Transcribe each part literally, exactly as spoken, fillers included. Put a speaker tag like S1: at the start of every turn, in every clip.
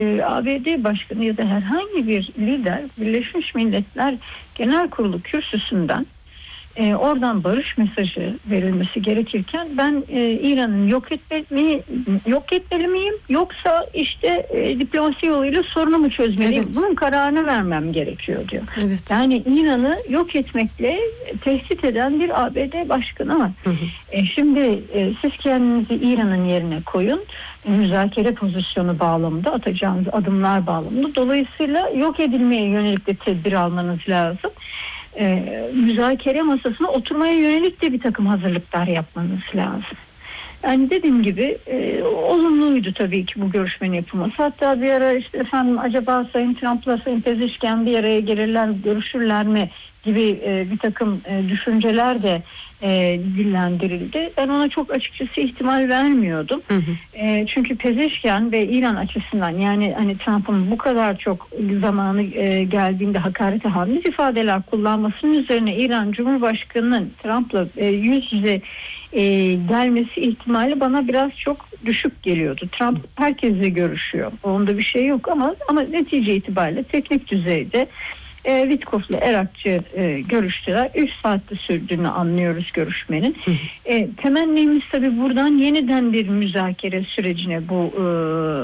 S1: A B D Başkanı ya da herhangi bir lider Birleşmiş Milletler Genel Kurulu kürsüsünden e, oradan barış mesajı verilmesi gerekirken ben e, İran'ın yok etmeli, yok etmeli miyim yoksa işte e, diplomasi yoluyla sorunumu çözmeliyim,
S2: evet.
S1: bunun kararını vermem gerekiyor diyor.
S2: Evet.
S1: Yani İran'ı yok etmekle tehdit eden bir A B D Başkanı var. Hı hı. E, şimdi e, siz kendinizi İran'ın yerine koyun. Müzakere pozisyonu bağlamında atacağınız adımlar bağlamında, dolayısıyla yok edilmeye yönelik de tedbir almanız lazım. Ee, müzakere masasına oturmaya yönelik de bir takım hazırlıklar yapmanız lazım. Yani dediğim gibi e, olumluydu tabii ki bu görüşmenin yapılması. Hatta bir ara işte efendim acaba Sayın Trump'la Sayın Pezeshkian bir araya gelirler, görüşürler mi gibi e, bir takım e, düşünceler de e, dillendirildi. Ben ona çok açıkçası ihtimal vermiyordum. Hı hı. E, çünkü Pezeshkian ve İran açısından, yani hani Trump'ın bu kadar çok zamanı e, geldiğinde hakarete hamle ifadeler kullanmasının üzerine İran Cumhurbaşkanı'nın Trump'la e, yüz yüze e, gelmesi ihtimali bana biraz çok düşük geliyordu. Trump herkesle görüşüyor. Onda bir şey yok ama ama netice itibariyle teknik düzeyde E, Witkoff'la Erakçı e, görüştüler. üç saatte sürdüğünü anlıyoruz görüşmenin. E, temennimiz tabii buradan yeniden bir müzakere sürecine bu e,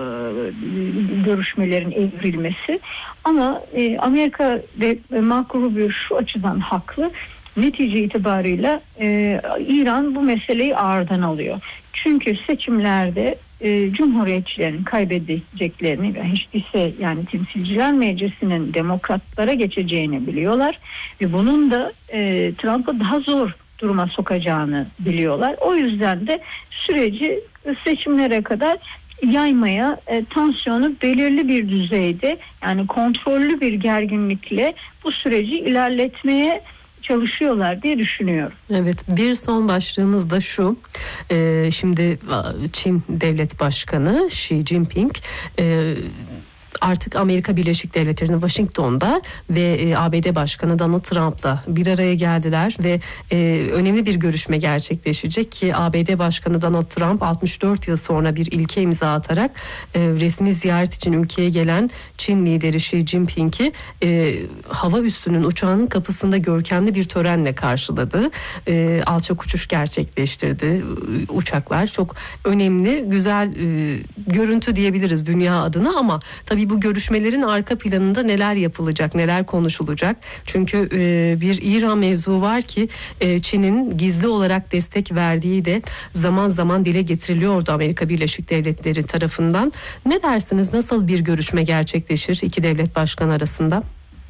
S1: görüşmelerin evrilmesi. Ama e, Amerika ve Marco Rubio şu açıdan haklı. Netice itibarıyla e, İran bu meseleyi ağırdan alıyor. Çünkü seçimlerde e, Cumhuriyetçilerin kaybedeceklerini ve hiç değilse yani Temsilciler Meclisi'nin demokratlara geçeceğini biliyorlar ve bunun da e, Trump'ı daha zor duruma sokacağını biliyorlar. O yüzden de süreci seçimlere kadar yaymaya, e, tansiyonu belirli bir düzeyde, yani kontrollü bir gerginlikle bu süreci ilerletmeye çalışıyorlar diye düşünüyorum.
S2: Evet, bir son başlığımız da şu. Ee, şimdi Çin Devlet Başkanı Xi Jinping e, artık Amerika Birleşik Devletleri'nin Washington'da ve A B D Başkanı Donald Trump'la bir araya geldiler ve e, önemli bir görüşme gerçekleşecek ki A B D Başkanı Donald Trump altmış dört yıl sonra bir ilke imza atarak e, resmi ziyaret için ülkeye gelen Çin lideri Xi Jinping'i e, hava üssünün uçağının kapısında görkemli bir törenle karşıladı. E, alçak uçuş gerçekleştirdi. Uçaklar çok önemli, güzel e, görüntü diyebiliriz dünya adına, ama tabii bu görüşmelerin arka planında neler yapılacak, neler konuşulacak? Çünkü e, bir İran mevzu var ki e, Çin'in gizli olarak destek verdiği de zaman zaman dile getiriliyordu Amerika Birleşik Devletleri tarafından. Ne dersiniz? Nasıl bir görüşme gerçekleşir iki devlet başkanı arasında?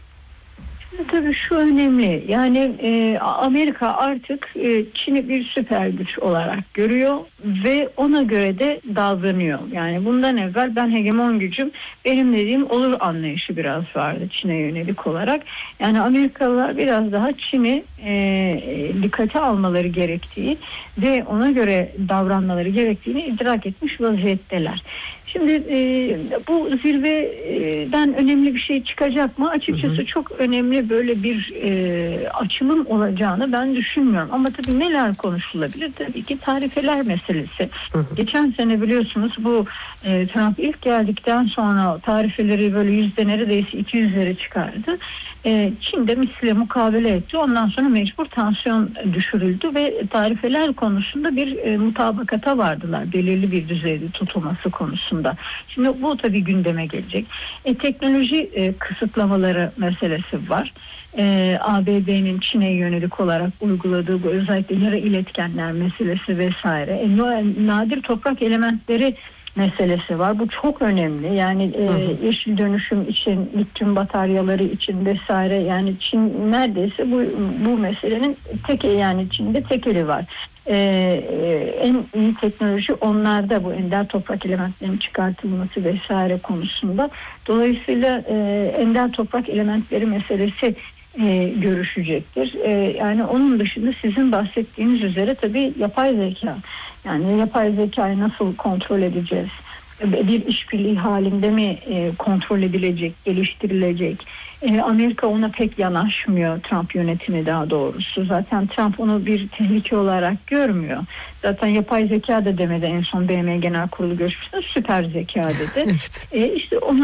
S1: Tabii şu önemli, yani e, Amerika artık e, Çin'i bir süper güç olarak görüyor ve ona göre de davranıyor. Yani bundan evvel ben hegemon gücüm benim dediğim olur anlayışı biraz vardı Çin'e yönelik olarak. Yani Amerikalılar biraz daha Çin'i e, dikkate almaları gerektiği ve ona göre davranmaları gerektiğini idrak etmiş vaziyetteler. Şimdi e, bu zirveden önemli bir şey çıkacak mı? Açıkçası hı hı. çok önemli böyle bir e, açılım olacağını ben düşünmüyorum. Ama tabii neler konuşulabilir? Tabii ki tarifeler meselesi. Hı hı. Geçen sene biliyorsunuz bu e, Trump ilk geldikten sonra tarifeleri böyle yüzde neredeyse iki yüzlere çıkardı. E, Çin de misle mukabele etti. Ondan sonra mecbur tansiyon düşürüldü ve tarifeler konusunda bir e, mutabakata vardılar. Belirli bir düzeyde tutulması konusunda. Şimdi bu tabii gündeme gelecek. E, teknoloji e, kısıtlamaları meselesi var. E, A B D'nin Çin'e yönelik olarak uyguladığı bu özellikle yarı iletkenler meselesi vesaire. E, nadir toprak elementleri meselesi var. Bu çok önemli. Yani e, yeşil dönüşüm için, lityum bataryaları için vesaire. Yani Çin neredeyse bu bu meselenin tek, yani Çin'de tek eli var. Ee, en iyi teknoloji onlarda, bu ender toprak elementlerinin çıkartılması vesaire konusunda. Dolayısıyla e, ender toprak elementleri meselesi e, görüşecektir. E, yani onun dışında sizin bahsettiğiniz üzere tabii yapay zeka. Yani yapay zekayı nasıl kontrol edeceğiz? Bir işbirliği halinde mi e, kontrol edilecek, geliştirilecek? E, Amerika ona pek yanaşmıyor, Trump yönetimi daha doğrusu. Zaten Trump onu bir tehlike olarak görmüyor. Zaten yapay zeka da demedi en son B M Genel Kurulu görüşmesinde, süper zeka dedi. Evet. E, işte ona